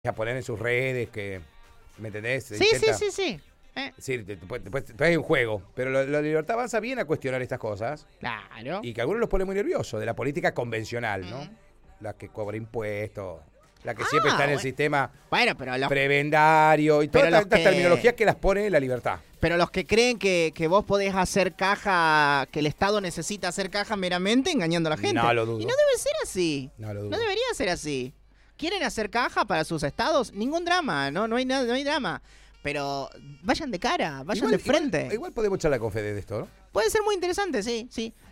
a poner en sus redes que, ¿me entendés? Sí. Sí, después hay un juego, pero la Libertad Avanza viene a cuestionar estas cosas. Claro. Y que a algunos los pone muy nerviosos de la política convencional, ¿no? La que cobra impuestos, la que siempre está en el sistema prebendario y todas estas terminologías que las pone la Libertad. Pero los que creen que vos podés hacer caja, que el Estado necesita hacer caja meramente engañando a la gente. No lo dudo. Y no debe ser así. No lo dudo. No debería ser así. ¿Quieren hacer caja para sus estados? Ningún drama, no hay nada, no hay drama. Pero vayan de cara, vayan de frente. Igual podemos charlar con Fede de esto, ¿no? Puede ser muy interesante, sí.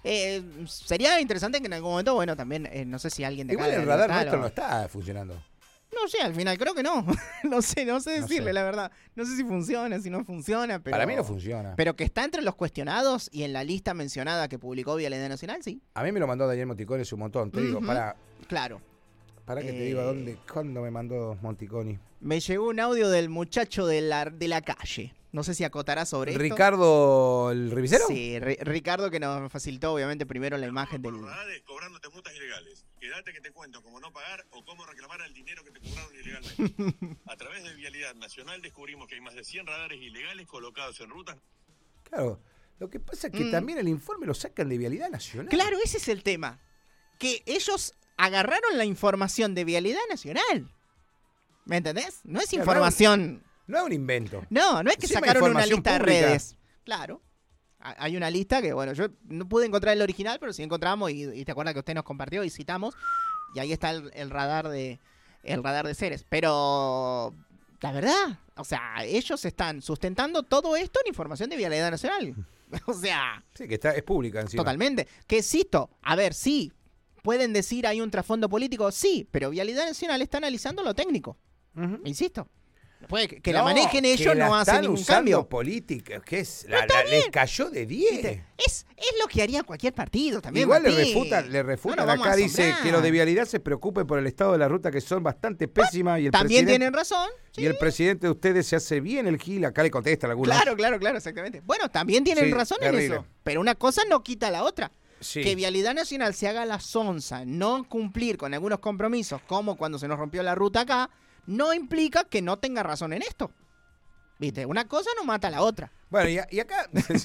Sería interesante que en algún momento, bueno, también, no sé si alguien de igual acá... Igual el radar nuestro no está funcionando. No sé, al final creo que no. no sé decirle la verdad. No sé si funciona, si no funciona, pero... Para mí no funciona. Pero que está entre los cuestionados y en la lista mencionada que publicó Vialidad Nacional, sí. A mí me lo mandó Daniel Monticoni un montón. Te digo, Claro. Para que te digo cuándo me mandó Monticoni. Me llegó un audio del muchacho de la calle. No sé si acotará sobre esto. ¿Ricardo el revisero? Sí, Ricardo, que nos facilitó obviamente primero la imagen del... Cobrándote multas ilegales. Quédate que te cuento cómo no pagar o cómo reclamar el dinero que te cobraron ilegalmente. A través de Vialidad Nacional descubrimos que hay más de 100 radares ilegales colocados en rutas. Claro, lo que pasa es que también el informe lo sacan de Vialidad Nacional. Claro, ese es el tema. Que ellos agarraron la información de Vialidad Nacional. ¿Me entendés? No es información... No es un invento. No es que sacaron una lista de redes. Claro. Hay una lista que, bueno, yo no pude encontrar el original, pero sí encontramos, y te acuerdas que usted nos compartió y citamos, y ahí está el radar de Ceres. Pero, la verdad, o sea, ellos están sustentando todo esto en información de Vialidad Nacional. O sea... Sí, que es pública encima. Totalmente. Que cito, a ver, sí, pueden decir hay un trasfondo político, sí, pero Vialidad Nacional está analizando lo técnico. Insisto. Después que la manejen ellos no hace ningún cambio. Política, ¿qué es? Les cayó de 10. Es lo que haría cualquier partido también. Igual le refutan acá, dice que los de Vialidad se preocupen por el estado de la ruta, que son bastante pésimas. Y el también tienen razón. Sí. Y el presidente de ustedes se hace bien el gil, acá le contestan algunos. Claro, exactamente. Bueno, también tienen razón en eso. Pero una cosa no quita la otra. Sí. Que Vialidad Nacional se haga la sonza, no cumplir con algunos compromisos, como cuando se nos rompió la ruta acá, no implica que no tenga razón en esto. ¿Viste? Una cosa no mata a la otra. Bueno, y acá...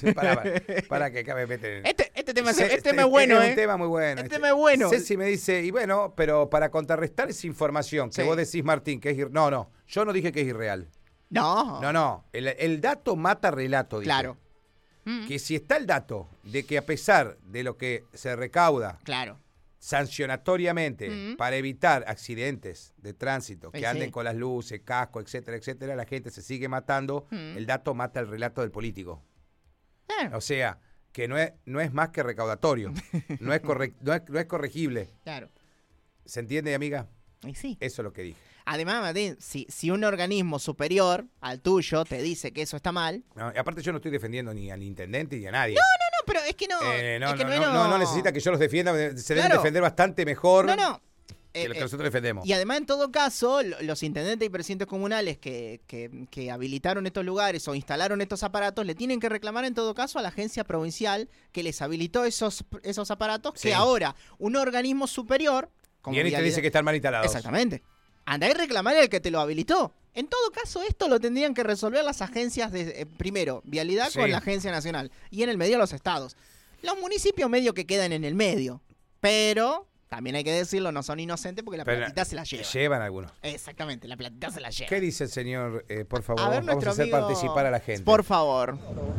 para que acá me meten... Este tema es bueno, Es un tema muy bueno. Este tema es bueno. Ceci me dice, y bueno, pero para contrarrestar esa información que vos decís, Martín, que es... No, yo no dije que es irreal. No. El dato mata relato, dije. Claro. Que si está el dato de que a pesar de lo que se recauda... Claro. Sancionatoriamente para evitar accidentes de tránsito, que anden con las luces, casco, etcétera, la gente se sigue matando, el dato mata el relato del político. O sea, que no es más que recaudatorio, no es corregible. Claro. ¿Se entiende, amiga? Sí. Eso es lo que dije. Además, Martín, si un organismo superior al tuyo te dice que eso está mal... No, y aparte yo no estoy defendiendo ni al intendente ni a nadie. No, pero es que no... No necesita que yo los defienda, se deben defender bastante mejor que lo que nosotros defendemos. Y además, en todo caso, los intendentes y presidentes comunales que habilitaron estos lugares o instalaron estos aparatos, le tienen que reclamar en todo caso a la agencia provincial que les habilitó esos aparatos, que ahora un organismo superior... Viene y te dice que están mal instalados. Exactamente. Andá y reclamar al que te lo habilitó. En todo caso, esto lo tendrían que resolver las agencias de, primero, Vialidad con la Agencia Nacional. Y en el medio los estados. Los municipios medio que quedan en el medio. Pero, también hay que decirlo, no son inocentes porque la platita se la llevan. Llevan algunos. Exactamente, la platita se la llevan. ¿Qué dice el señor? Por favor, vamos a hacer participar a la gente. Por favor.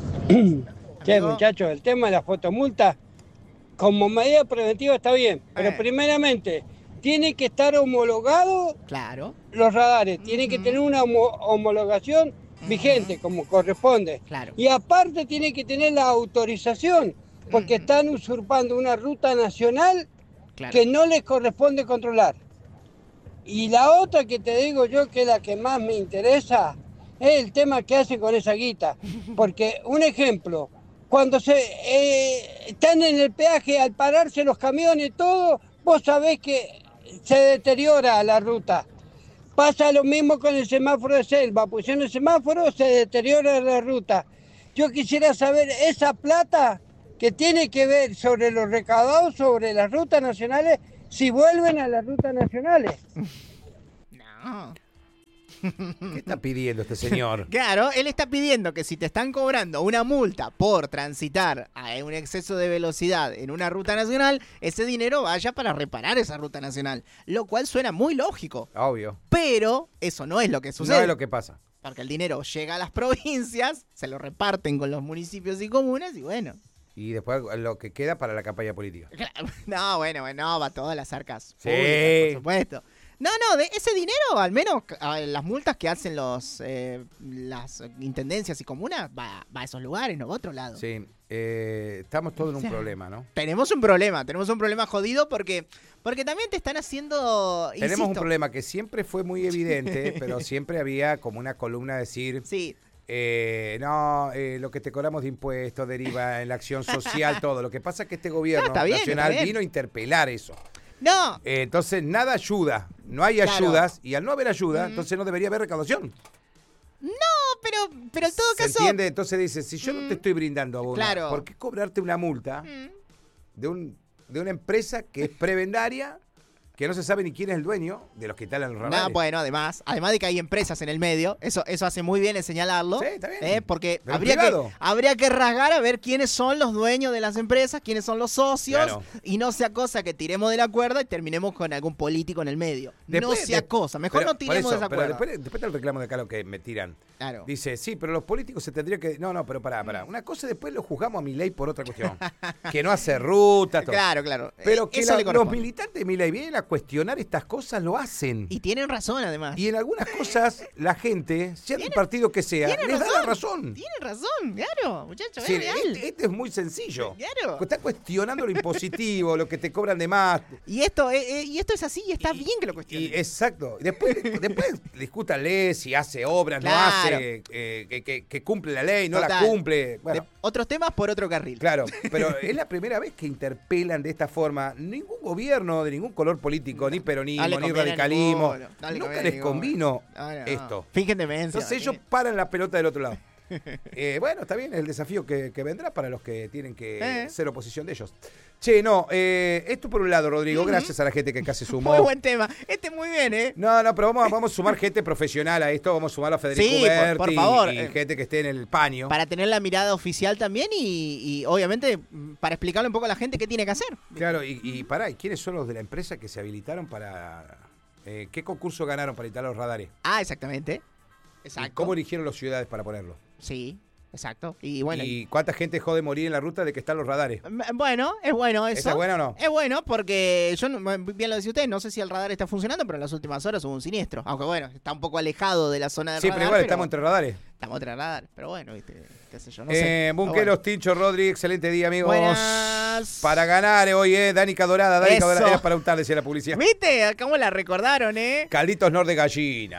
Che, muchachos, el tema de la fotomulta, como medida preventiva está bien. Pero primeramente... Tiene que estar homologado los radares, tiene que tener una homologación vigente como corresponde. Y aparte tiene que tener la autorización, porque están usurpando una ruta nacional que no les corresponde controlar. Y la otra que te digo yo, que es la que más me interesa, es el tema que hacen con esa guita. Porque, un ejemplo, cuando están en el peaje, al pararse los camiones, todo, vos sabés que se deteriora la ruta. Pasa lo mismo con el semáforo de Selva, pues en el semáforo se deteriora la ruta. Yo quisiera saber esa plata que tiene que ver sobre los recaudados sobre las rutas nacionales, si vuelven a las rutas nacionales. No. ¿Qué está pidiendo este señor? Claro, él está pidiendo que si te están cobrando una multa por transitar a un exceso de velocidad en una ruta nacional, ese dinero vaya para reparar esa ruta nacional. Lo cual suena muy lógico. Obvio. Pero eso no es lo que sucede. No es lo que pasa. Porque el dinero llega a las provincias, se lo reparten con los municipios y comunas y bueno. Y después lo que queda para la campaña política. No, bueno, va todas las arcas sí. públicas, por supuesto. No, de ese dinero, al menos las multas que hacen las intendencias y comunas, va a esos lugares, no va a otro lado. Sí, estamos todos en un problema, ¿no? Tenemos un problema jodido porque también te están haciendo... Tenemos un problema que siempre fue muy evidente, pero siempre había como una columna a decir... Sí. Lo que te cobramos de impuestos deriva en la acción social, todo. Lo que pasa es que este gobierno nacional vino a interpelar eso. No. Entonces nada ayuda, no hay ayudas y al no haber ayuda, entonces no debería haber recaudación. No, pero en todo caso... ¿Se entiende? Entonces dice, si yo no te estoy brindando a vos, claro. ¿por qué cobrarte una multa de una empresa que es prebendaria, que no se sabe ni quién es el dueño de los que instalan los radares? No, bueno, además de que hay empresas en el medio, eso hace muy bien en señalarlo. Sí, está bien. Porque habría que rasgar a ver quiénes son los dueños de las empresas, quiénes son los socios, claro. Y no sea cosa que tiremos de la cuerda y terminemos con algún político en el medio. Mejor no tiremos de esa cuerda. Pero después del reclamo de acá lo que me tiran. Claro. Dice, sí, pero los políticos se tendrían que... No, pero pará. Una cosa después lo juzgamos a Milei por otra cuestión. Que no hace ruta, todo. Claro. Pero que los militantes de Milei vienen a cuestionar estas cosas, lo hacen. Y tienen razón, además. Y en algunas cosas, la gente, sea del partido que sea, les da la razón. Tienen razón, claro, muchachos, sí, es real. Este es muy sencillo. Claro. Está cuestionando lo impositivo, lo que te cobran de más. Y esto es así y está bien que lo cuestionen. Exacto. Después discútanle si hace obras, claro. No hace, que cumple la ley, no la cumple. Bueno. Otros temas por otro carril. Claro, pero es la primera vez que interpelan de esta forma. Ningún gobierno de ningún color político, ni peronismo, ni radicalismo. Nunca les convino esto. Fingen demencia. Entonces ellos paran la pelota del otro lado. Bueno, está bien, el desafío que vendrá para los que tienen que ser oposición de ellos. Che, esto por un lado, Rodrigo, gracias a la gente que acá se sumó. Muy buen tema, muy bien, ¿eh? No, pero vamos a sumar gente profesional a esto, vamos a sumar a Federico Berti por favor. Y gente que esté en el paño. Para tener la mirada oficial también y obviamente para explicarle un poco a la gente qué tiene que hacer. Claro, ¿y quiénes son los de la empresa que se habilitaron para... ¿qué concurso ganaron para instalar los radares? Ah, exactamente. Exacto. ¿Y cómo eligieron las ciudades para ponerlo? Sí, exacto. Y bueno. ¿Y cuánta gente dejó de morir en la ruta de que están los radares? Bueno, es bueno eso. ¿Esa es buena o no? Es bueno porque bien lo decía usted, no sé si el radar está funcionando, pero en las últimas horas hubo un siniestro. Aunque bueno, está un poco alejado de la zona del radar. Sí, pero igual estamos entre radares. Estamos entre radares, pero bueno, viste, qué sé yo, no sé. Bunqueros, Tincho, Rodri, excelente día, amigos. Buenas. Para ganar hoy, Danica Dorada. Era para untar, decía la publicidad. ¿Viste? ¿Cómo la recordaron, Calditos Nor de gallina.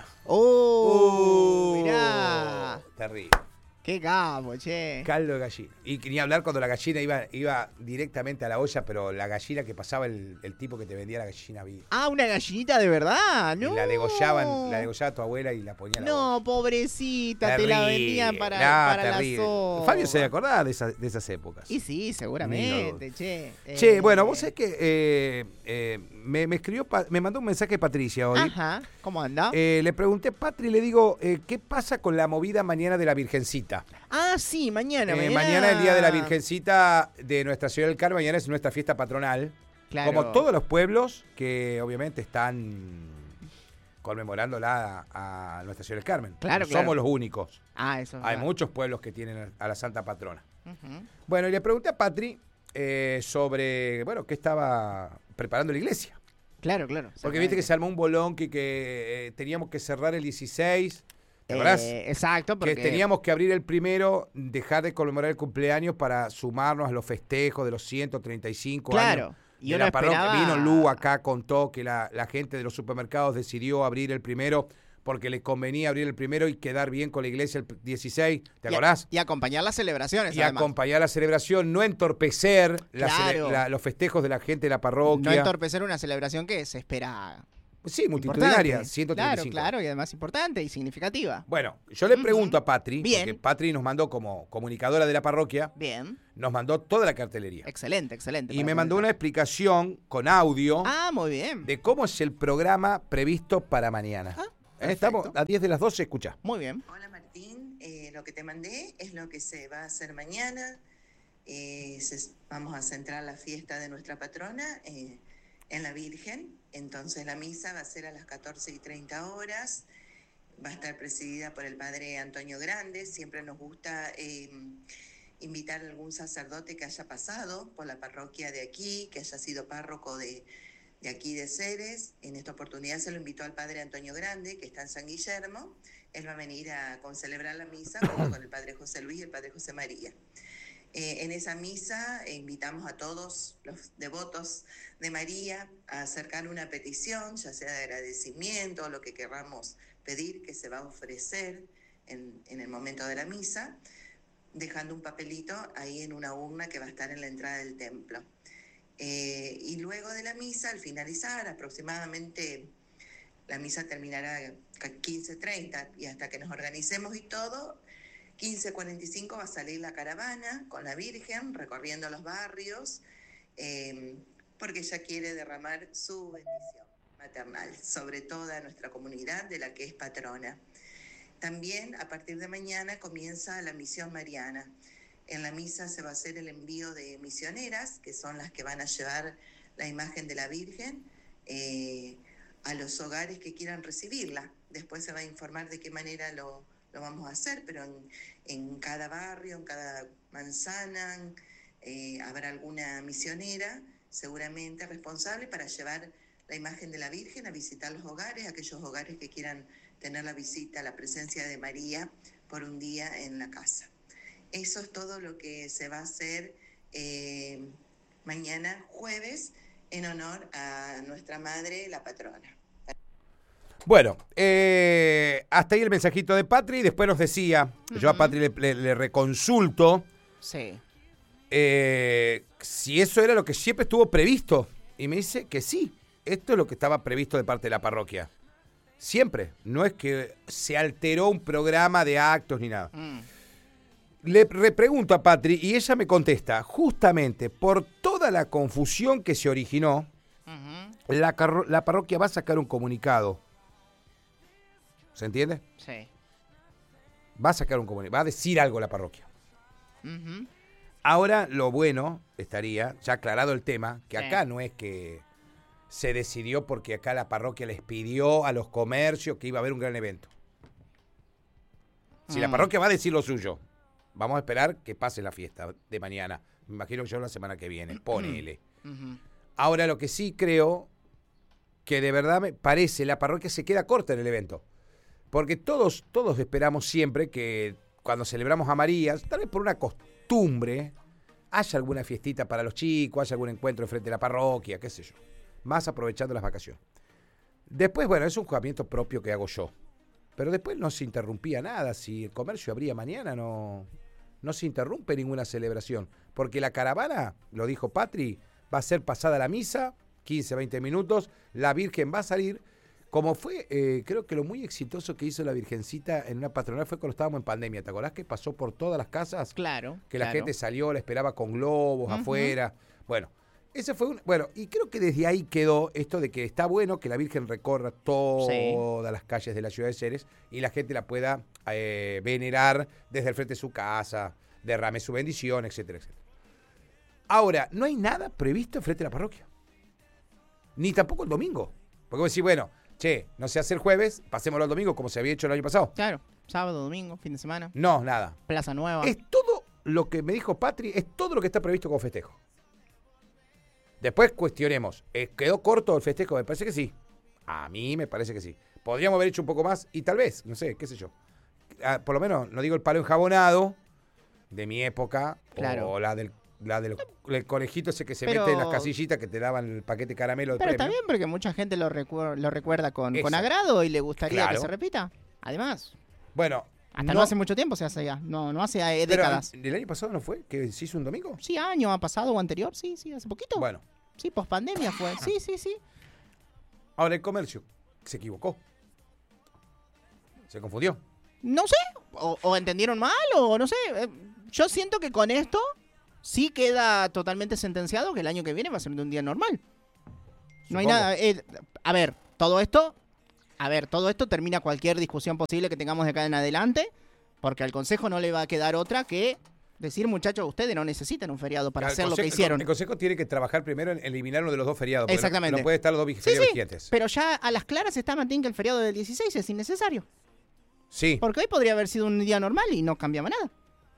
Mirá. Terrible. Qué capo, che. Caldo de gallina. Y ni hablar cuando la gallina iba directamente a la olla, pero la gallina que pasaba el tipo que te vendía la gallina viva. Ah, una gallinita de verdad, ¿no? Y la degollaba tu abuela y la ponía a la olla. No, pobrecita, terrible. Te la vendían para la sopa. Fabio se acordaba de esas épocas. Y sí, seguramente, che. Bueno, vos sabés que me mandó un mensaje Patricia hoy. Ajá, ¿cómo anda? Le pregunté a Patri, le digo, ¿qué pasa con la movida mañana de la Virgencita? Ah, sí, mañana. Mañana el día de la Virgencita de nuestra ciudad del Carmen, mañana es nuestra fiesta patronal. Claro. Como todos los pueblos que obviamente están conmemorándola a nuestra ciudad del Carmen. Claro, Somos los únicos. Eso. Hay muchos pueblos que tienen a la Santa Patrona. Bueno, y le pregunté a Patri sobre, qué estaba preparando la iglesia. Claro. Porque viste que se armó un bolón que teníamos que cerrar el 16... exacto, porque... Que teníamos que abrir el primero, dejar de conmemorar el cumpleaños para sumarnos a los festejos de los 135 años. Y de la parroquia. Vino Lu acá, contó que la gente de los supermercados decidió abrir el primero porque les convenía abrir el primero y quedar bien con la iglesia el 16, ¿te acordás? Y acompañar las celebraciones, además. Acompañar la celebración, no entorpecer los festejos de la gente de la parroquia. No entorpecer una celebración que se espera... Sí, multitudinaria, 135. Claro, y además importante y significativa. Bueno, yo le pregunto a Patri, porque Patri nos mandó como comunicadora de la parroquia, nos mandó toda la cartelería. Excelente. Y me mandó una explicación con audio muy bien. de cómo es el programa previsto para mañana. Estamos a 10 de las 12, escucha. Muy bien. Hola Martín, lo que te mandé es lo que se va a hacer mañana. Vamos a centrar la fiesta de nuestra patrona en la Virgen. Entonces la misa va a ser a las 14:30 horas. Va a estar presidida por el padre Antonio Grande. Siempre nos gusta invitar a algún sacerdote que haya pasado por la parroquia de aquí, que haya sido párroco de aquí de Ceres. En esta oportunidad se lo invitó al padre Antonio Grande, que está en San Guillermo. Él va a venir a celebrar la misa junto con el padre José Luis y el padre José María. En esa misa invitamos a todos los devotos de María a acercar una petición, ya sea de agradecimiento o lo que queramos pedir, que se va a ofrecer en el momento de la misa, dejando un papelito ahí en una urna que va a estar en la entrada del templo. Y luego de la misa, al finalizar, aproximadamente la misa terminará a 15:30 y hasta que nos organicemos y todo, 15:45 va a salir la caravana con la Virgen recorriendo los barrios, porque ella quiere derramar su bendición maternal sobre toda nuestra comunidad de la que es patrona. También a partir de mañana comienza la misión mariana. En la misa se va a hacer el envío de misioneras, que son las que van a llevar la imagen de la Virgen a los hogares que quieran recibirla. Después se va a informar de qué manera lo vamos a hacer, pero en cada barrio, en cada manzana, habrá alguna misionera seguramente responsable para llevar la imagen de la Virgen a visitar los hogares, aquellos hogares que quieran tener la visita, la presencia de María por un día en la casa. Eso es todo lo que se va a hacer mañana jueves en honor a nuestra madre, la patrona. Bueno, hasta ahí el mensajito de Patri. Después nos decía, yo a Patri le reconsulto si eso era lo que siempre estuvo previsto. Y me dice que sí, esto es lo que estaba previsto de parte de la parroquia. Siempre, no es que se alteró un programa de actos ni nada. Le repregunto a Patri y ella me contesta, justamente por toda la confusión que se originó, la parroquia va a sacar un comunicado. ¿Se entiende? Sí. Va a sacar un comunicado, va a decir algo la parroquia. Ahora lo bueno estaría, ya aclarado el tema, que acá no es que se decidió porque acá la parroquia les pidió a los comercios que iba a haber un gran evento. Si la parroquia va a decir lo suyo, vamos a esperar que pase la fiesta de mañana. Me imagino que yo la semana que viene, ponele. Ahora lo que sí creo que de verdad me parece la parroquia se queda corta en el evento. Porque todos esperamos siempre que cuando celebramos a María, tal vez por una costumbre, haya alguna fiestita para los chicos, haya algún encuentro enfrente de la parroquia, qué sé yo. Más aprovechando las vacaciones. Después, bueno, es un juzgamiento propio que hago yo. Pero después no se interrumpía nada. Si el comercio abría mañana, no se interrumpe ninguna celebración. Porque la caravana, lo dijo Patri, va a ser pasada la misa, 15, 20 minutos, la Virgen va a salir. Como fue, creo que lo muy exitoso que hizo la Virgencita en una patronal fue cuando estábamos en pandemia. ¿Te acordás que pasó por todas las casas? Claro. Que la gente salió, la esperaba con globos afuera. Bueno, ese fue bueno, y creo que desde ahí quedó esto de que está bueno que la Virgen recorra todas las calles de la ciudad de Ceres y la gente la pueda venerar desde el frente de su casa, derrame su bendición, etcétera, etcétera. Ahora, no hay nada previsto frente a la parroquia. Ni tampoco el domingo. Porque vos decís, bueno, no se hace el jueves, pasémoslo al domingo como se había hecho el año pasado. Claro, sábado, domingo, fin de semana. No, nada. Plaza Nueva. Es todo lo que me dijo Patri, es todo lo que está previsto como festejo. Después cuestionemos, ¿quedó corto el festejo? Me parece que sí. A mí me parece que sí. Podríamos haber hecho un poco más y tal vez, no sé, qué sé yo. Por lo menos, no digo el palo enjabonado de mi época, claro, o la del conejito ese que se mete en las casillitas que te daban el paquete caramelo de premio. Pero también porque mucha gente lo recuerda con agrado y le gustaría que se repita. Además. Bueno. Hasta no hace mucho tiempo se hace ya. No hace décadas. ¿El año pasado no fue? ¿Que se hizo un domingo? Sí, año pasado o anterior. Sí, hace poquito. Bueno. Sí, pospandemia fue. Sí. Ahora el comercio se equivocó. Se confundió. No sé. O entendieron mal o no sé. Yo siento que con esto sí queda totalmente sentenciado que el año que viene va a ser de un día normal. No hay nada. A ver, todo esto A ver, todo esto termina cualquier discusión posible que tengamos de acá en adelante, porque al Consejo no le va a quedar otra que decir, muchachos, ustedes no necesitan un feriado para hacer lo que hicieron. El Consejo tiene que trabajar primero en eliminar uno de los dos feriados. Exactamente. No puede estar los dos feriados vigentes. Pero ya a las claras está, Martín, que el feriado del 16 es innecesario. Sí. Porque hoy podría haber sido un día normal y no cambiaba nada.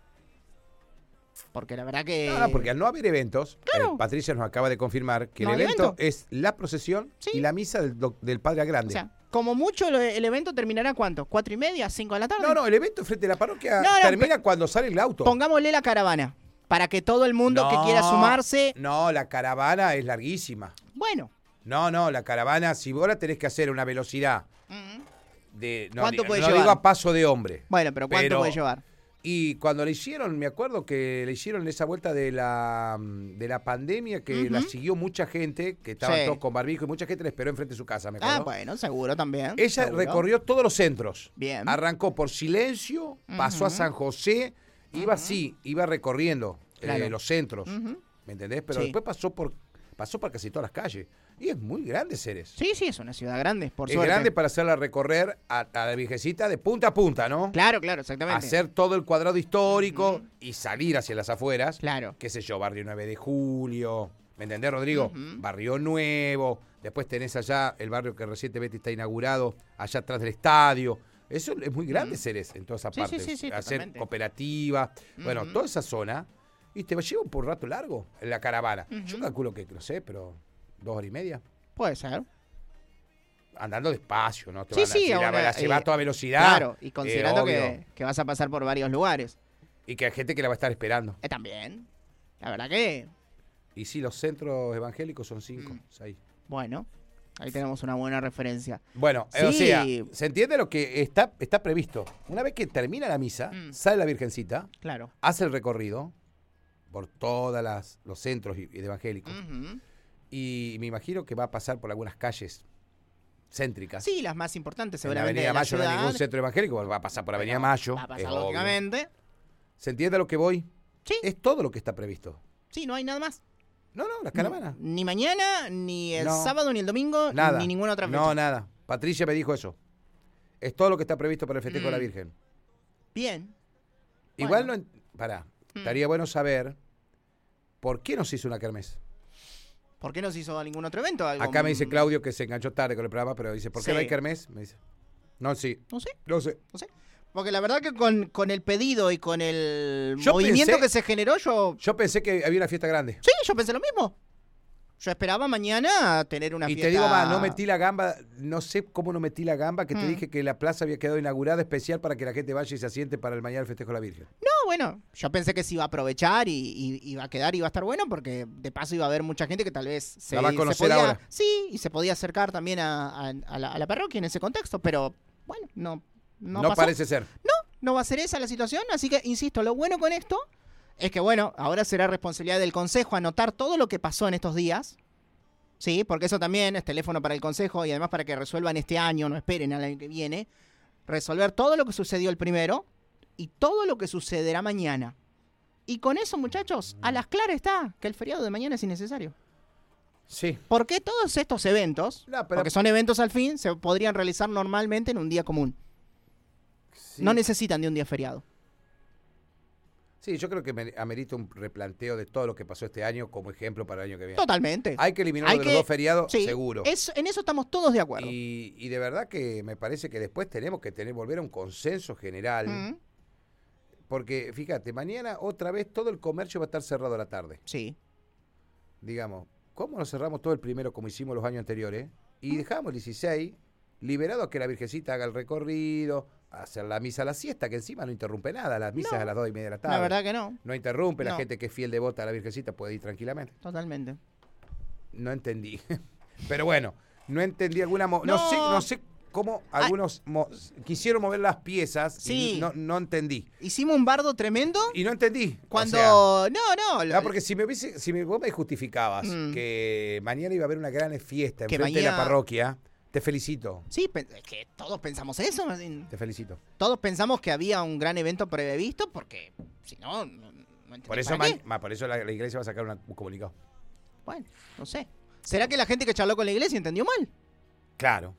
Porque la verdad que... No, porque al no haber eventos, claro. Patricia nos acaba de confirmar que el evento es la procesión y la misa del Padre Grande. O sea, como mucho el evento terminará ¿cuánto? ¿4:30? ¿5 de la tarde? No, el evento frente a la parroquia termina cuando sale el auto. Pongámosle la caravana, para que todo el mundo que quiera sumarse... No, la caravana es larguísima. Bueno. No, la caravana, si vos la tenés que hacer una velocidad de... ¿Cuánto puede llevar? No digo a paso de hombre. Bueno, pero ¿cuánto puede llevar? Y cuando le hicieron, me acuerdo que le hicieron esa vuelta de la pandemia, que la siguió mucha gente, que estaban todos con barbijo, y mucha gente le esperó enfrente de su casa, me acuerdo. Ah, bueno, seguro también. Ella recorrió todos los centros. Bien. Arrancó por Silencio, pasó a San José, iba recorriendo los centros, ¿me entendés? Pero después pasó por casi todas las calles. Y es muy grande, Ceres. Sí, es una ciudad grande, por suerte. Es grande para hacerla recorrer a la Virgencita de punta a punta, ¿no? Claro, exactamente. Hacer todo el cuadrado histórico y salir hacia las afueras. Claro. Qué sé yo, Barrio 9 de Julio. ¿Me entendés, Rodrigo? Barrio Nuevo. Después tenés allá el barrio que recientemente está inaugurado, allá atrás del estadio. Eso es muy grande, Ceres, en toda esa parte. Sí, hacer totalmente. Cooperativa. Bueno, toda esa zona. Y te lleva por rato largo en la caravana. Yo calculo que, no sé, pero 2 horas y media. Puede ser. Andando despacio, ¿no? La lleva a toda velocidad. Claro, y considerando que vas a pasar por varios lugares. Y que hay gente que la va a estar esperando. También. La verdad que... Y sí, los centros evangélicos son 5, 6. Bueno, ahí tenemos una buena referencia. Bueno, o sea, se entiende lo que está previsto. Una vez que termina la misa, sale la Virgencita, claro, hace el recorrido por todos los centros evangélicos. Y me imagino que va a pasar por algunas calles céntricas. Sí, las más importantes En seguramente. Avenida Mayo no hay ningún centro evangélico, va a pasar por Avenida Mayo. Va a pasar lógicamente. ¿Se entiende a lo que voy? Sí. Es todo lo que está previsto. Sí, no hay nada más. No, las caravanas. Ni mañana, ni el sábado, ni el domingo, nada. Ni ninguna otra fecha. No, nada. Patricia me dijo eso. Es todo lo que está previsto para el festejo de la Virgen. Bien. Igual no... estaría bueno saber por qué no se hizo una kermés. ¿Por qué no se hizo ningún otro evento? Acá me dice Claudio que se enganchó tarde con el programa, pero dice, ¿por qué no hay kermés? Me dice. No sé. Porque la verdad que con el pedido y con el movimiento que se generó, yo pensé que había una fiesta grande. Sí, yo pensé lo mismo. Yo esperaba mañana tener una fiesta. Y te digo más, no metí la gamba, no sé cómo no metí la gamba, que te dije que la plaza había quedado inaugurada especial para que la gente vaya y se asiente para el mañana el festejo de la Virgen. No, bueno, yo pensé que se iba a aprovechar y iba a quedar y iba a estar bueno, porque de paso iba a haber mucha gente que tal vez la va a conocer ahora. Sí, y se podía acercar también a la parroquia en ese contexto, pero bueno, no pasó. Parece ser. No va a ser esa la situación, así que, insisto, lo bueno con esto es que, bueno, ahora será responsabilidad del Consejo anotar todo lo que pasó en estos días, ¿sí? Porque eso también es teléfono para el Consejo y además para que resuelvan este año, no esperen al año que viene, resolver todo lo que sucedió el primero y todo lo que sucederá mañana. Y con eso, muchachos, a las claras está que el feriado de mañana es innecesario. Sí. Porque todos estos eventos, porque son eventos al fin, se podrían realizar normalmente en un día común. Sí. No necesitan de un día feriado. Sí, yo creo que amerita un replanteo de todo lo que pasó este año como ejemplo para el año que viene. Totalmente. Hay que eliminar los dos feriados, seguro. En eso estamos todos de acuerdo. Y de verdad que me parece que después tenemos que volver a un consenso general. Porque, fíjate, mañana otra vez todo el comercio va a estar cerrado a la tarde. Sí. Digamos, ¿cómo no cerramos todo el primero como hicimos los años anteriores? Y dejamos el 16 liberado a que la Virgencita haga el recorrido, a hacer la misa a la siesta, que encima no interrumpe nada, las misas a las 2:30 de la tarde. La verdad que no. No interrumpe, la gente que es fiel devota a la Virgencita puede ir tranquilamente. Totalmente. No entendí. Pero bueno, no entendí alguna... No sé cómo algunos quisieron mover las piezas. Sí. Y no entendí. Hicimos un bardo tremendo. Y no entendí. Cuando... porque si vos me justificabas que mañana iba a haber una gran fiesta enfrente de la parroquia... Te felicito. Sí, es que todos pensamos eso, Martín. Te felicito. Todos pensamos que había un gran evento previsto, porque si no entendí. Por eso la iglesia va a sacar un comunicado. Bueno, no sé. ¿Será que la gente que charló con la iglesia entendió mal? Claro.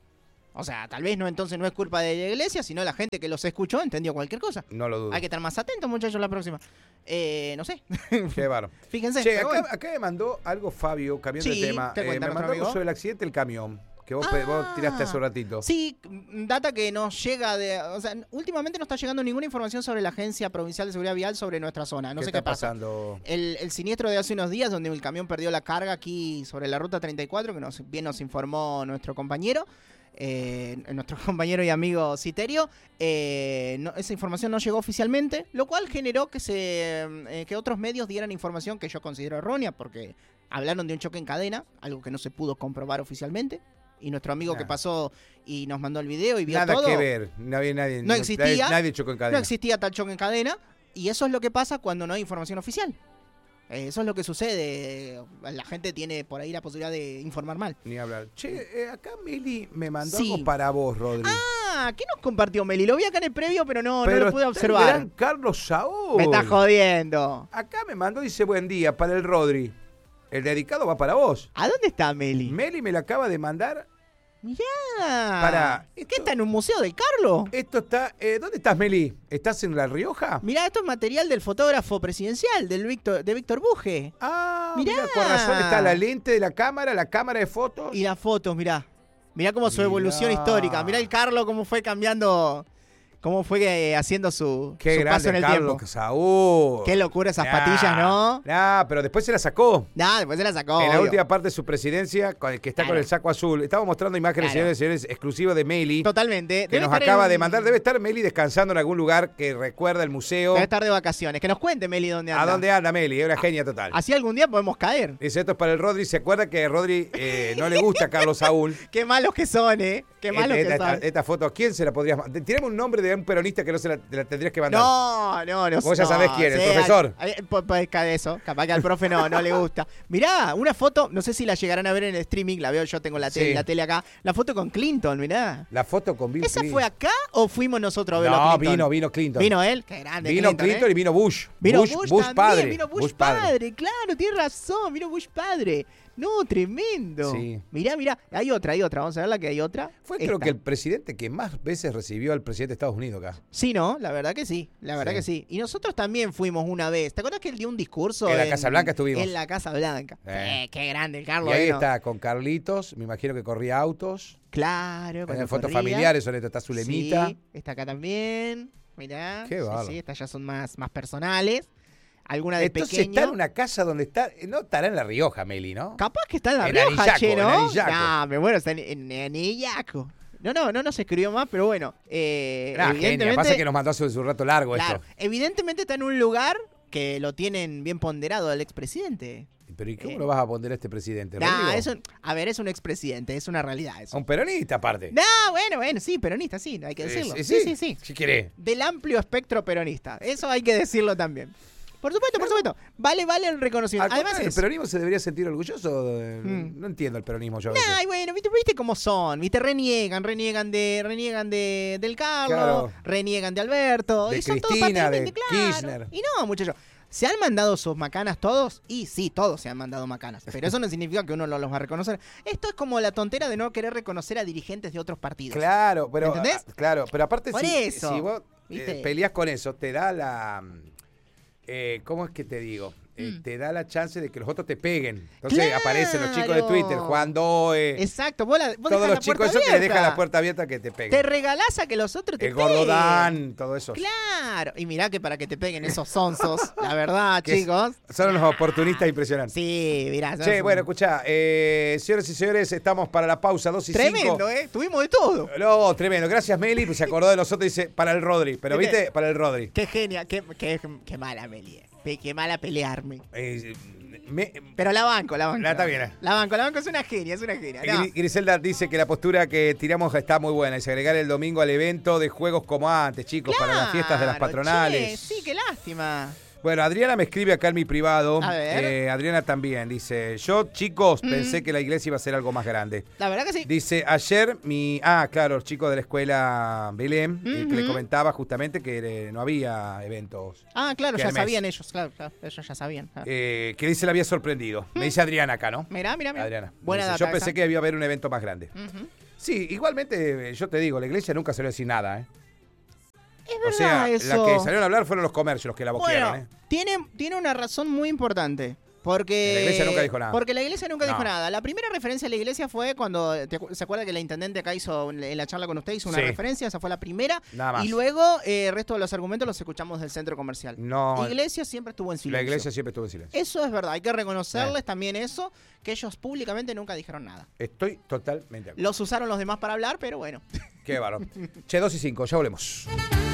O sea, tal vez entonces no es culpa de la iglesia, sino la gente que los escuchó entendió cualquier cosa. No lo dudo. Hay que estar más atentos, muchachos, la próxima. No sé. Qué bárbaro. Fíjense. Che, acá me mandó algo Fabio, cambiando de tema. Me mandó algo sobre el accidente del camión. Que vos tiraste hace un ratito. Sí, data que nos llega o sea, últimamente no está llegando ninguna información sobre la Agencia Provincial de Seguridad Vial sobre nuestra zona. No sé qué pasa. Pasando? El siniestro de hace unos días, donde el camión perdió la carga aquí sobre la ruta 34, que bien nos informó nuestro compañero. Nuestro compañero y amigo Citerio, esa información no llegó oficialmente, lo cual generó que otros medios dieran información que yo considero errónea, porque hablaron de un choque en cadena, algo que no se pudo comprobar oficialmente. Y nuestro amigo que pasó y nos mandó el video y vio nada todo. Nada que ver. No existía. Nadie chocó en cadena. No existía tal choque en cadena. Y eso es lo que pasa cuando no hay información oficial. Eso es lo que sucede. La gente tiene por ahí la posibilidad de informar mal. Ni hablar. Che, acá Meli me mandó algo para vos, Rodri. ¿Qué nos compartió Meli? Lo vi acá en el previo, pero no lo pude observar. El gran Carlos Saúl. Me está jodiendo. Acá me mandó, dice, buen día, para el Rodri. El dedicado va para vos. ¿A dónde está Meli? Meli me lo acaba de mandar. Mirá. ¿Qué está en un museo del Carlos? Esto está... ¿Dónde estás, Meli? ¿Estás en La Rioja? Mirá, esto es material del fotógrafo presidencial, de Víctor Buje. Mirá, con razón está la lente de la cámara de fotos. Y las fotos, mirá. Mirá cómo su evolución histórica. Mirá el Carlos cómo fue cambiando... Cómo fue haciendo su paso en el Carlos tiempo. Saúl. Qué locura esas patillas, ¿no? Pero después se la sacó. Después se la sacó. En la última parte de su presidencia, que está con el saco azul. Estamos mostrando imágenes, señores, exclusivas de Meli. Totalmente. Que nos acaba de mandar. Debe estar Meli descansando en algún lugar que recuerda el museo. Debe estar de vacaciones. Que nos cuente Meli dónde anda. ¿A dónde anda Meli? Es una genia total. Así algún día podemos caer. Dice, esto es para el Rodri. ¿Se acuerda que a Rodri no le gusta a Carlos Saúl? Qué malos que son, ¿eh? Qué malos que son. Esta foto, ¿a quién se la podrías mandar? Tenemos un nombre de un peronista que no se la tendrías que mandar. No. Vos ya sabés quién, el profesor. De eso, capaz que al profe no le gusta. Mirá, una foto, no sé si la llegarán a ver en el streaming, la veo yo, tengo la tele acá. La foto con Clinton, mirá. La foto con Bill Clinton. ¿Esa fue acá o fuimos nosotros a verlo a Clinton? No, vino Clinton. ¿Vino él? Qué grande. Vino Clinton y vino Bush. Vino Bush también, padre. Vino Bush padre, claro, tienes razón, vino Bush padre. No, tremendo. Sí. Mirá, hay otra. Vamos a ver la que hay otra. Fue creo que el presidente que más veces recibió al presidente de Estados Unidos acá. Sí, ¿no? La verdad que sí. Que sí. Y nosotros también fuimos una vez. ¿Te acuerdas que él dio un discurso? En la Casa Blanca estuvimos. En la Casa Blanca. Qué grande el Carlos. Y ahí está con Carlitos, me imagino que corría autos. Claro. Fotos familiares, sobre esto está Zulemita. Sí, está acá también. Mirá. Qué bárbaro. Sí, estas ya son más personales. Alguna de entonces pequeño. Está en una casa donde está... No estará en La Rioja, Meli, ¿no? Capaz que está en La Rioja, che, ¿no? Me muero, está en Anillaco. No se escribió más, pero bueno. Evidentemente... Pasa que nos mandó hace un rato largo esto. Evidentemente está en un lugar que lo tienen bien ponderado al expresidente. Pero ¿y cómo lo vas a poner a este presidente? Es un expresidente, es una realidad eso. Un peronista aparte. Bueno, sí, peronista, sí, hay que decirlo. Sí. Si querés. Del amplio espectro peronista, eso hay que decirlo también. Por supuesto. Vale el reconocimiento. Además, el peronismo se debería sentir orgulloso. No entiendo el peronismo yo. Bueno, viste cómo son. Viste, reniegan del Carlos, reniegan de Alberto. De y son Cristina, de claro. Kirchner. Y no, muchachos. ¿Se han mandado sus macanas todos? Y sí, todos se han mandado macanas. Pero eso no significa que uno los va a reconocer. Esto es como la tontera de no querer reconocer a dirigentes de otros partidos. Claro, pero... ¿Entendés? Claro, pero aparte si vos peleás con eso, te da la... ¿cómo es que te digo? Te da la chance de que los otros te peguen. Entonces aparecen los chicos de Twitter, Juan Doe. Exacto, vos todos los chicos esos que le dejan la puerta abierta que te peguen. Te regalás a que los otros te peguen. El Gordodán, todo eso. Claro. Y mirá que para que te peguen esos sonsos, la verdad, chicos. Son los oportunistas impresionantes. Sí, mirá. Bueno, escuchá, señores y señores, estamos para la pausa 2:05. Tremendo, tuvimos de todo. No, tremendo. Gracias, Meli, pues se acordó de nosotros y dice, para el Rodri. Pero viste, para el Rodri. Qué genia, qué mala, Meli. Qué mala pelearme. Pero la banco. Está bien. La banco, es una genia. No. Griselda dice que la postura que tiramos está muy buena. Y se agregar el domingo al evento de juegos como antes, chicos, para las fiestas de las patronales. Sí, qué lástima. Bueno, Adriana me escribe acá en mi privado. A ver. Adriana también dice, yo, chicos, pensé que la iglesia iba a ser algo más grande. La verdad que sí. Dice, ayer los chicos de la escuela Belén, que le comentaba justamente que no había eventos. Claro, ya sabían ellos, claro, ellos ya sabían. Que dice, le había sorprendido. Me dice Adriana acá, ¿no? Mirá. Adriana. Buena dice, data yo pensé que iba a haber un evento más grande. Sí, igualmente, yo te digo, la iglesia nunca salió a decir nada, ¿eh? Es verdad eso. Los que salieron a hablar fueron los comercios, los que la boquearon, Tiene una razón muy importante. Porque la iglesia nunca dijo nada. Porque la iglesia nunca dijo nada. La primera referencia a la iglesia fue cuando, ¿se acuerda que la intendente acá hizo, en la charla con usted, hizo una referencia? Esa fue la primera. Nada más. Y luego el resto de los argumentos los escuchamos del centro comercial. No. La iglesia siempre estuvo en silencio. La iglesia siempre estuvo en silencio. Eso es verdad. Hay que reconocerles también eso, que ellos públicamente nunca dijeron nada. Estoy totalmente de acuerdo. Los usaron los demás para hablar, pero bueno. Qué bárbaro. Che, 2 y 5, ya volvemos.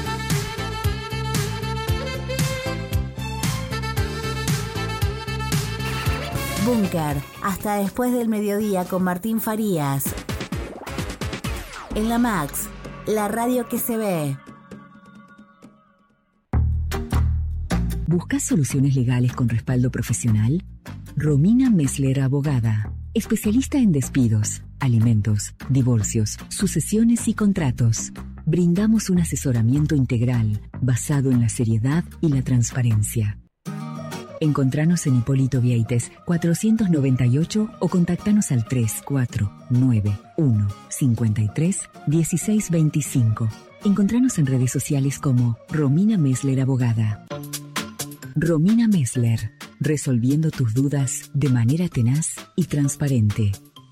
Búnker, hasta después del mediodía con Martín Farías. En la Max, la radio que se ve. ¿Buscas soluciones legales con respaldo profesional? Romina Messler Abogada, especialista en despidos, alimentos, divorcios, sucesiones y contratos. Brindamos un asesoramiento integral basado en la seriedad y la transparencia. Encontranos en Hipólito Vieites 498 o contactanos al 3491 53 1625. Encontranos en redes sociales como Romina Messler Abogada. Romina Messler, resolviendo tus dudas de manera tenaz y transparente.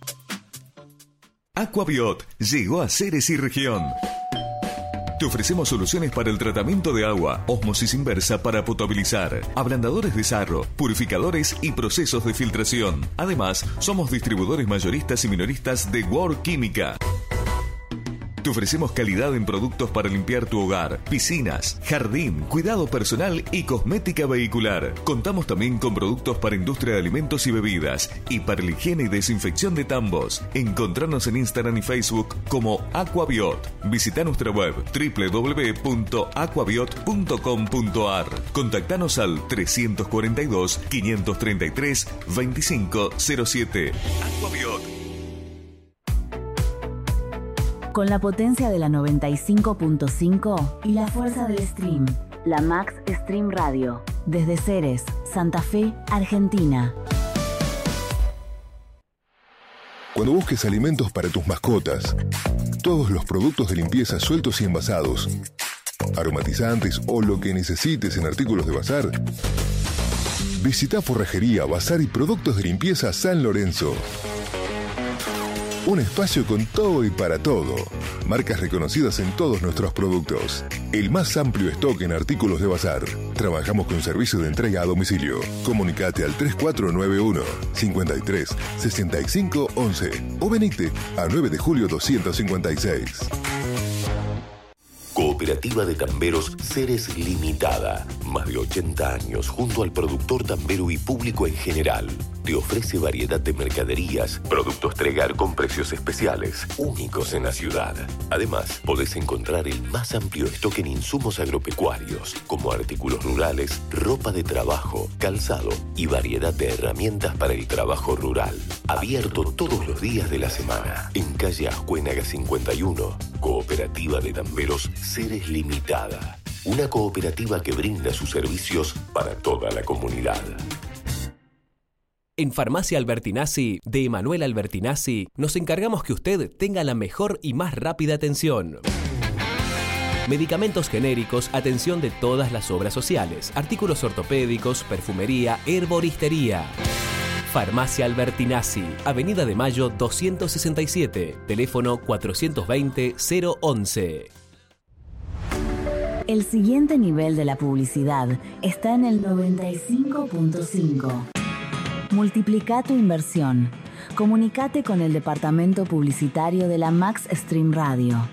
Aquabiot llegó a Ceres y región. Te ofrecemos soluciones para el tratamiento de agua, ósmosis inversa para potabilizar, ablandadores de sarro, purificadores y procesos de filtración. Además, somos distribuidores mayoristas y minoristas de World Química. Te ofrecemos calidad en productos para limpiar tu hogar, piscinas, jardín, cuidado personal y cosmética vehicular. Contamos también con productos para industria de alimentos y bebidas y para la higiene y desinfección de tambos. Encontranos en Instagram y Facebook como Aquabiot. Visita nuestra web www.aquabiot.com.ar. Contactanos al 342 533 2507. Aquabiot. Con la potencia de la 95.5 y la fuerza del stream. La Max Stream Radio. Desde Ceres, Santa Fe, Argentina. Cuando busques alimentos para tus mascotas, todos los productos de limpieza sueltos y envasados, aromatizantes o lo que necesites en artículos de bazar, visita Forrajería, Bazar y Productos de Limpieza San Lorenzo. Un espacio con todo y para todo. Marcas reconocidas en todos nuestros productos. El más amplio stock en artículos de bazar. Trabajamos con servicio de entrega a domicilio. Comunicate al 3491 53 65 11 o venite a 9 de julio 256. Cooperativa de Tamberos Ceres Limitada. Más de 80 años junto al productor tambero y público en general. Te ofrece variedad de mercaderías, productos Tregar con precios especiales, únicos en la ciudad. Además, podés encontrar el más amplio stock en insumos agropecuarios, como artículos rurales, ropa de trabajo, calzado y variedad de herramientas para el trabajo rural. Abierto todos los días de la semana. En calle Ascuénaga 51, Cooperativa de Tamberos Ceres Limitada. Una cooperativa que brinda sus servicios para toda la comunidad. En Farmacia Albertinazzi, de Emanuel Albertinazzi, nos encargamos que usted tenga la mejor y más rápida atención. Medicamentos genéricos, atención de todas las obras sociales, artículos ortopédicos, perfumería, herboristería. Farmacia Albertinazzi, Avenida de Mayo 267, teléfono 420-011. El siguiente nivel de la publicidad está en el 95.5. Multiplica tu inversión. Comunicate con el departamento publicitario de la Max Stream Radio.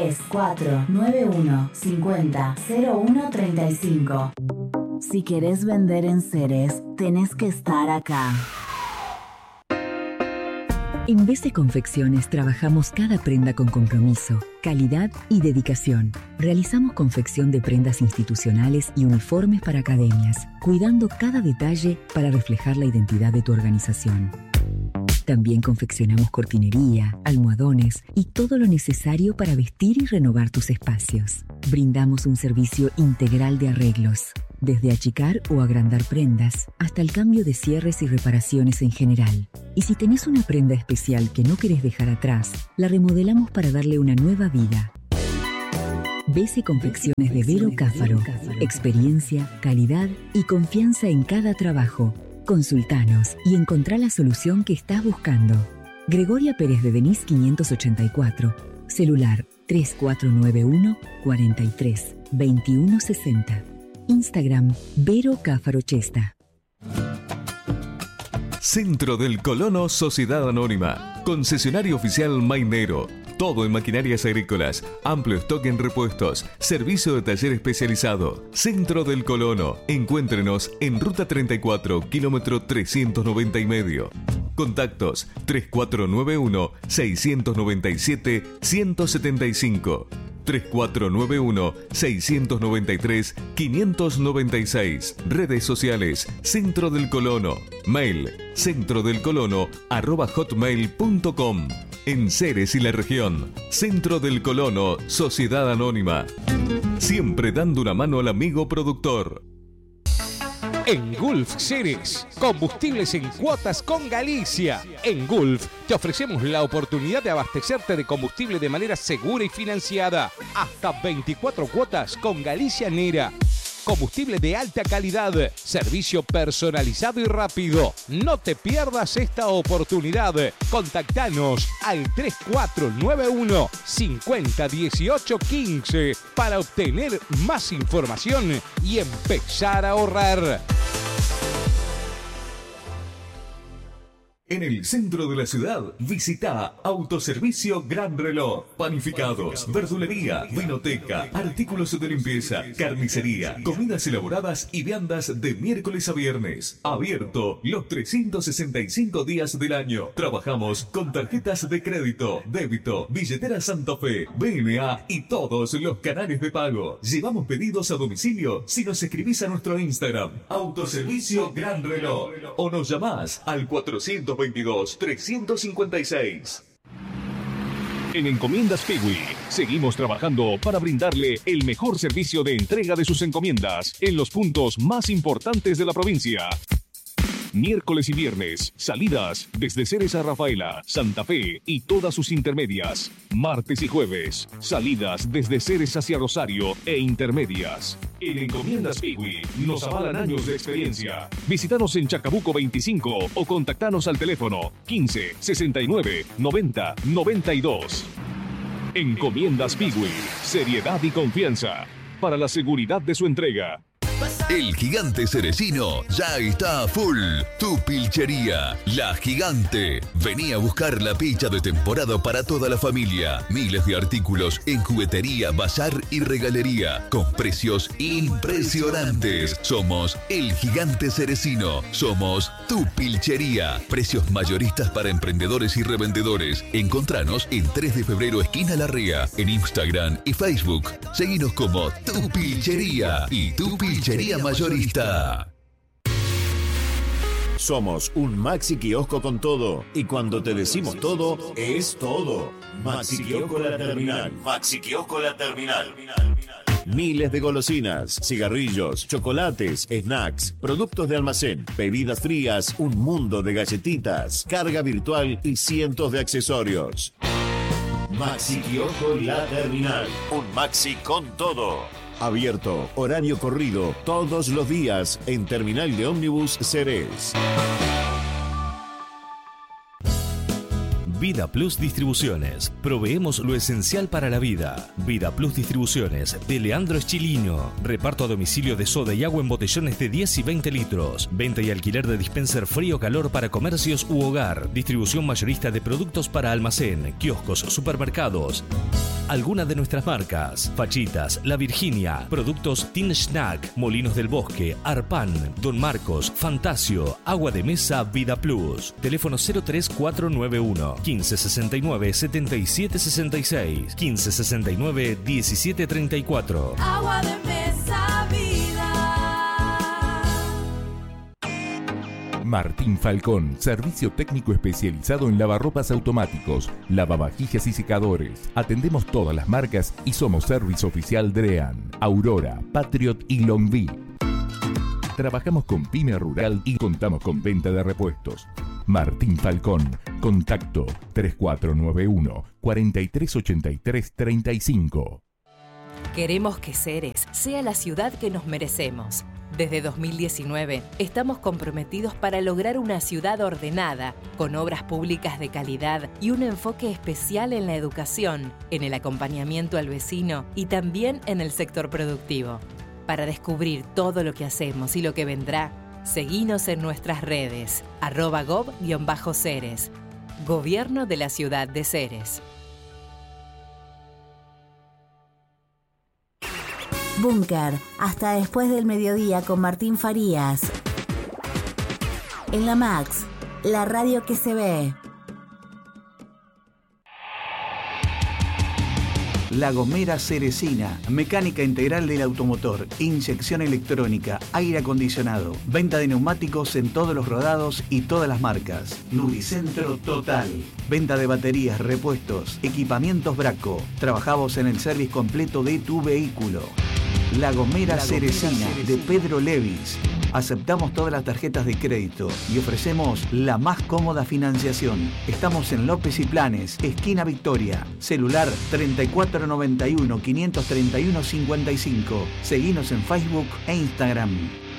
3491 50 01 35. Si querés vender en Ceres, tenés que estar acá. En BC Confecciones trabajamos cada prenda con compromiso, calidad y dedicación. Realizamos confección de prendas institucionales y uniformes para academias, cuidando cada detalle para reflejar la identidad de tu organización. También confeccionamos cortinería, almohadones y todo lo necesario para vestir y renovar tus espacios. Brindamos un servicio integral de arreglos, desde achicar o agrandar prendas hasta el cambio de cierres y reparaciones en general. Y si tenés una prenda especial que no querés dejar atrás, la remodelamos para darle una nueva vida. BC Confecciones de Vero Cáfaro. Experiencia, calidad y confianza en cada trabajo. Consultanos y encontrá la solución que estás buscando. Gregoria Pérez de Denis 584. Celular 3491 43 2160. Instagram Vero Cáfaro Chesta. Centro del Colono Sociedad Anónima. Concesionario oficial Mainero. Todo en maquinarias agrícolas. Amplio stock en repuestos. Servicio de taller especializado. Centro del Colono. Encuéntrenos en Ruta 34, kilómetro 390 y medio. Contactos 3491-697-175. 3491-693-596. Redes sociales Centro del Colono. Mail centrodelcolono@hotmail.com. En Ceres y la región. Centro del Colono Sociedad Anónima. Siempre dando una mano al amigo productor. En Gulf Ceres, combustibles en cuotas con Galicia. En Gulf te ofrecemos la oportunidad de abastecerte de combustible de manera segura y financiada. Hasta 24 cuotas con Galicia Nera. Combustible de alta calidad, servicio personalizado y rápido. No te pierdas esta oportunidad. Contactanos al 3491 50 18 15 para obtener más información y empezar a ahorrar. En el centro de la ciudad, visita Autoservicio Gran Reloj. Panificados, verdulería, vinoteca, artículos de limpieza, carnicería, comidas elaboradas y viandas de miércoles a viernes. Abierto los 365 días del año. Trabajamos con tarjetas de crédito, débito, billetera Santa Fe, BNA y todos los canales de pago. Llevamos pedidos a domicilio si nos escribís a nuestro Instagram, Autoservicio Gran Reloj, o nos llamás al 422-356. En Encomiendas Kiwi seguimos trabajando para brindarle el mejor servicio de entrega de sus encomiendas en los puntos más importantes de la provincia. Miércoles y viernes, salidas desde Ceres a Rafaela, Santa Fe y todas sus intermedias. Martes y jueves, salidas desde Ceres hacia Rosario e intermedias. En Encomiendas Kiwi nos avalan años de experiencia. Visítanos en Chacabuco 25 o contactanos al teléfono 15 69 90 92. Encomiendas Kiwi, seriedad y confianza para la seguridad de su entrega. El Gigante Ceresino ya está a full. Tu pilchería, La Gigante. Vení a buscar la picha de temporada para toda la familia. Miles de artículos en juguetería, bazar y regalería, con precios impresionantes. Somos El Gigante Ceresino. Somos tu pilchería. Precios mayoristas para emprendedores y revendedores. Encontranos en 3 de febrero, esquina Larrea, en Instagram y Facebook. Seguinos como Tu Pilchería y Tu Pilchería Mayorista. Somos un Maxi Kiosco con todo. Y cuando te decimos todo, es todo. Maxi Kiosco La Terminal. Maxi Kiosco La Terminal. Miles de golosinas, cigarrillos, chocolates, snacks, productos de almacén, bebidas frías, un mundo de galletitas, carga virtual y cientos de accesorios. Maxi Kiosco La Terminal. Un Maxi con todo. Abierto, horario corrido, todos los días en Terminal de Ómnibus Ceres. Vida Plus Distribuciones. Proveemos lo esencial para la vida. Vida Plus Distribuciones de Leandro Eschilino. Reparto a domicilio de soda y agua en botellones de 10 y 20 litros. Venta y alquiler de dispenser frío-calor para comercios u hogar. Distribución mayorista de productos para almacén, kioscos, supermercados. Algunas de nuestras marcas: Fachitas, La Virginia, productos Tin Snack, Molinos del Bosque, Arpan, Don Marcos, Fantasio, Agua de Mesa, Vida Plus. Teléfono 03491 1569 7766 1569 1734. Agua de Mesa, Vida. Martín Falcón, servicio técnico especializado en lavarropas automáticos, lavavajillas y secadores. Atendemos todas las marcas y somos servicio oficial DREAN, Aurora, Patriot y Longview. Trabajamos con pyme rural y contamos con venta de repuestos. Martín Falcón. Contacto 3491 4383 35. Queremos que Ceres sea la ciudad que nos merecemos. Desde 2019 estamos comprometidos para lograr una ciudad ordenada, con obras públicas de calidad y un enfoque especial en la educación, en el acompañamiento al vecino y también en el sector productivo. Para descubrir todo lo que hacemos y lo que vendrá, seguinos en nuestras redes, @gov_Ceres. Gobierno de la Ciudad de Ceres. Búnker, hasta después del mediodía con Martín Farías. En la Max, la radio que se ve. La Gomera Ceresina, mecánica integral del automotor, inyección electrónica, aire acondicionado, venta de neumáticos en todos los rodados y todas las marcas. Lubricentro total, venta de baterías, repuestos, equipamientos Braco. Trabajamos en el service completo de tu vehículo. La Gomera Ceresina de Pedro Levis. Aceptamos todas las tarjetas de crédito y ofrecemos la más cómoda financiación. Estamos en López y Planes, esquina Victoria. Celular 3491 531 55. Seguinos en Facebook e Instagram.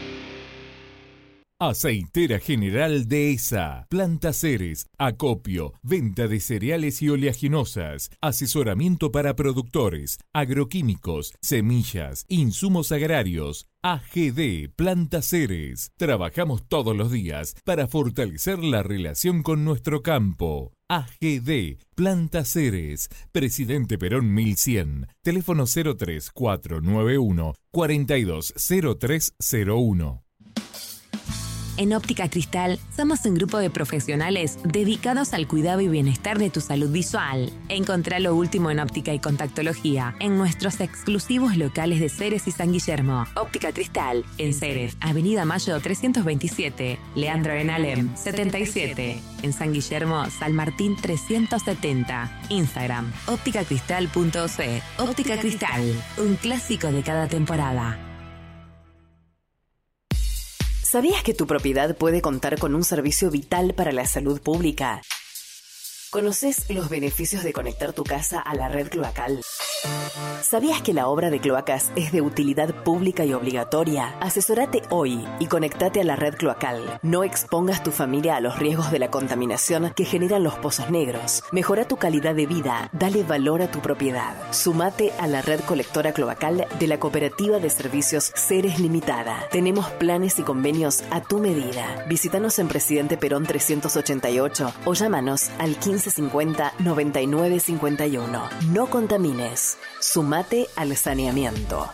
Aceitera General Dehesa, Planta Ceres, acopio, venta de cereales y oleaginosas, asesoramiento para productores, agroquímicos, semillas, insumos agrarios. AGD Planta Ceres. Trabajamos todos los días para fortalecer la relación con nuestro campo. AGD Planta Ceres, Presidente Perón 1100, teléfono 03491 420301. En Óptica Cristal somos un grupo de profesionales dedicados al cuidado y bienestar de tu salud visual. Encontrá lo último en óptica y contactología en nuestros exclusivos locales de Ceres y San Guillermo. Óptica Cristal, en Ceres, Avenida Mayo 327, Leandro Benalem 77, en San Guillermo, San Martín 370. Instagram, ópticacristal.c. Óptica Cristal, un clásico de cada temporada. ¿Sabías que tu propiedad puede contar con un servicio vital para la salud pública? ¿Conoces los beneficios de conectar tu casa a la red cloacal? ¿Sabías que la obra de cloacas es de utilidad pública y obligatoria? Asesórate hoy y conectate a la red cloacal. No expongas tu familia a los riesgos de la contaminación que generan los pozos negros. Mejora tu calidad de vida. Dale valor a tu propiedad. Sumate a la red colectora cloacal de la Cooperativa de Servicios Ceres Limitada. Tenemos planes y convenios a tu medida. Visítanos en Presidente Perón 388 o llámanos al 1550 9951. No contamines. Sumate al saneamiento.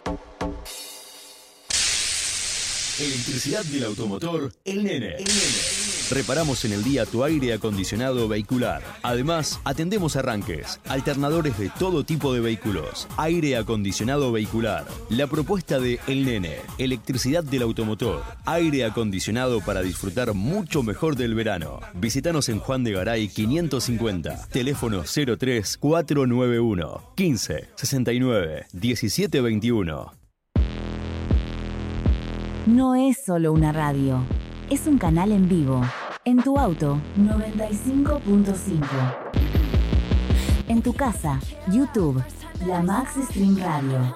Electricidad del automotor, El Nene. Reparamos en el día tu aire acondicionado vehicular. Además, atendemos arranques, alternadores de todo tipo de vehículos, aire acondicionado vehicular. La propuesta de El Nene, electricidad del automotor, aire acondicionado para disfrutar mucho mejor del verano. Visítanos en Juan de Garay 550, teléfono 03491 15 69 17 21. No es solo una radio, es un canal en vivo. En tu auto, 95.5. En tu casa, YouTube, la Max Stream Radio.